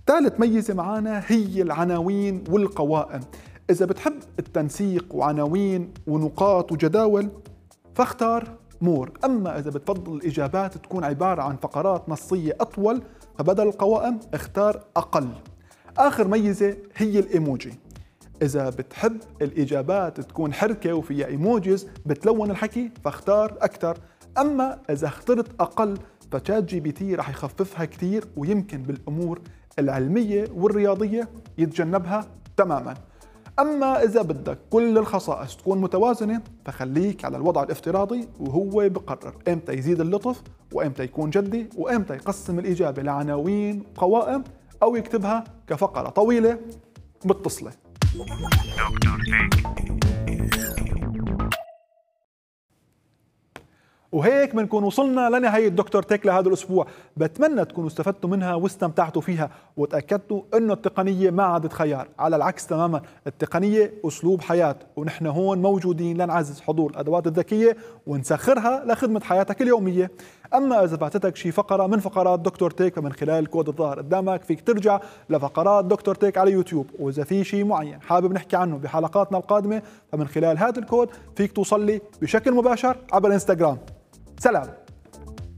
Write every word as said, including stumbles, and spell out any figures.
ثالث ميزة معانا هي العناوين والقوائم. إذا بتحب التنسيق وعناوين ونقاط وجداول فاختار مور، أما إذا بتفضل الإجابات تكون عبارة عن فقرات نصية أطول فبدل القوائم اختار أقل. آخر ميزة هي الإيموجي، إذا بتحب الإجابات تكون حركة وفيها إيموجيز بتلون الحكي فاختار أكثر، أما إذا اخترت أقل فشات جي بي تي رح يخففها كثير ويمكن بالأمور العلمية والرياضية يتجنبها تماماً. أما إذا بدك كل الخصائص تكون متوازنة فخليك على الوضع الافتراضي وهو بقرر إمتى يزيد اللطف وإمتى يكون جدي وإمتى يقسم الإجابة لعناوين وقوائم أو يكتبها كفقرة طويلة متصلة. وهيك بنكون وصلنا لنهاية دكتور تك لهذا الأسبوع. بتمنى تكونوا استفدتوا منها واستمتعتوا فيها وتأكدتوا أنه التقنية ما عادت خيار، على العكس تماما التقنية أسلوب حياة، ونحن هون موجودين لنعزز حضور الأدوات الذكية ونسخرها لخدمة حياتك اليومية. أما إذا فاتتك شي فقرة من فقرات دكتور تك فمن خلال الكود الظاهر قدامك فيك ترجع لفقرات دكتور تك على يوتيوب، وإذا في شي معين حابب نحكي عنه بحلقاتنا القادمة فمن خلال هذا الكود فيك توصل لي بشكل مباشر عبر الانستغرام. سلام.